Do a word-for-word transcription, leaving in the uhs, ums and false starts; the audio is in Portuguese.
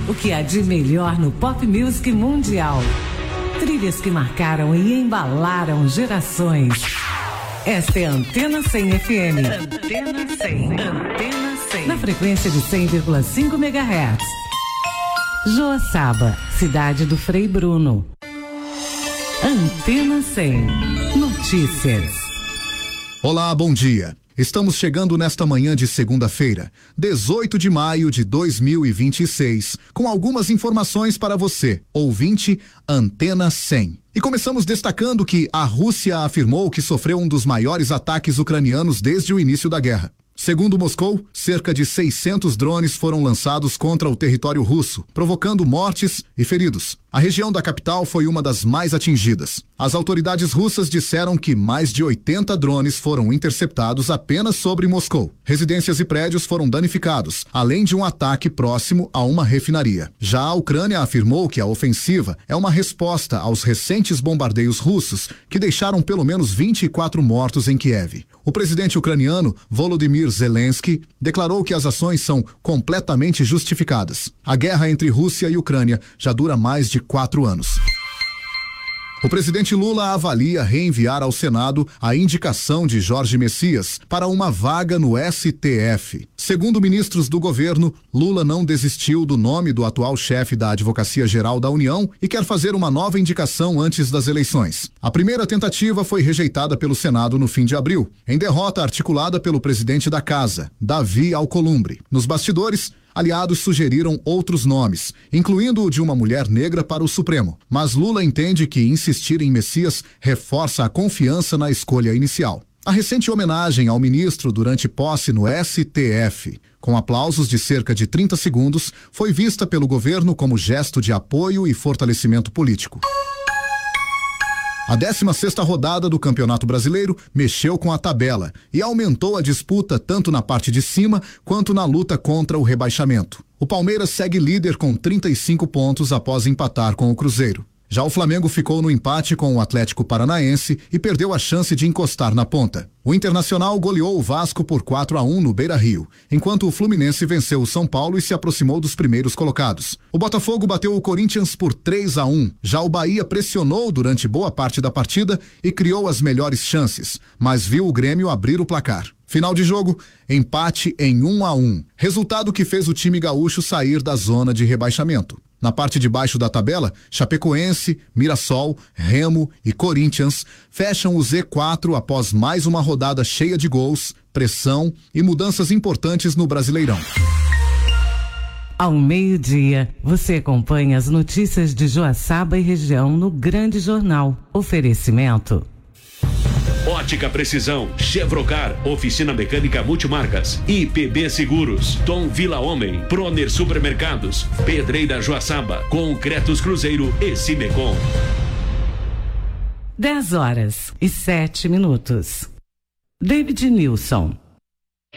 O que há de melhor no pop music mundial. Trilhas que marcaram e embalaram gerações. Esta é a Antena cem F M. Antena cem. Antena cem. Na frequência de cem vírgula cinco megahertz. Joaçaba, cidade do Frei Bruno. Antena cem. Notícias. Olá, bom dia. Estamos chegando nesta manhã de segunda-feira, dezoito de maio de dois mil e vinte e seis, com algumas informações para você, ouvinte Antena cem. E começamos destacando que a Rússia afirmou que sofreu um dos maiores ataques ucranianos desde o início da guerra. Segundo Moscou, cerca de seiscentos drones foram lançados contra o território russo, provocando mortes e feridos. A região da capital foi uma das mais atingidas. As autoridades russas disseram que mais de oitenta drones foram interceptados apenas sobre Moscou. Residências e prédios foram danificados, além de um ataque próximo a uma refinaria. Já a Ucrânia afirmou que a ofensiva é uma resposta aos recentes bombardeios russos, que deixaram pelo menos vinte e quatro mortos em Kiev. O presidente ucraniano, Volodymyr Zelensky, declarou que as ações são completamente justificadas. A guerra entre Rússia e Ucrânia já dura mais de quatro anos. O presidente Lula avalia reenviar ao Senado a indicação de Jorge Messias para uma vaga no S T F. Segundo ministros do governo, Lula não desistiu do nome do atual chefe da Advocacia Geral da União e quer fazer uma nova indicação antes das eleições. A primeira tentativa foi rejeitada pelo Senado no fim de abril, em derrota articulada pelo presidente da Casa, Davi Alcolumbre. Nos bastidores, aliados sugeriram outros nomes, incluindo o de uma mulher negra para o Supremo. Mas Lula entende que insistir em Messias reforça a confiança na escolha inicial. A recente homenagem ao ministro durante posse no S T F, com aplausos de cerca de trinta segundos, foi vista pelo governo como gesto de apoio e fortalecimento político. A décima sexta rodada do Campeonato Brasileiro mexeu com a tabela e aumentou a disputa tanto na parte de cima quanto na luta contra o rebaixamento. O Palmeiras segue líder com trinta e cinco pontos após empatar com o Cruzeiro. Já o Flamengo ficou no empate com o Atlético Paranaense e perdeu a chance de encostar na ponta. O Internacional goleou o Vasco por quatro a um no Beira-Rio, enquanto o Fluminense venceu o São Paulo e se aproximou dos primeiros colocados. O Botafogo bateu o Corinthians por três a um. Já o Bahia pressionou durante boa parte da partida e criou as melhores chances, mas viu o Grêmio abrir o placar. Final de jogo, empate em um a um. Resultado que fez o time gaúcho sair da zona de rebaixamento. Na parte de baixo da tabela, Chapecoense, Mirassol, Remo e Corinthians fecham o Z quatro após mais uma rodada cheia de gols, pressão e mudanças importantes no Brasileirão. Ao meio-dia, você acompanha as notícias de Joaçaba e região no Grande Jornal. Oferecimento. Ótica Precisão, Chevrocar, Oficina Mecânica Multimarcas, I P B Seguros, Tom Vila Homem, Proner Supermercados, Pedreira Joaçaba, Concretos Cruzeiro e Cimecom. dez horas e sete minutos. David Nilson.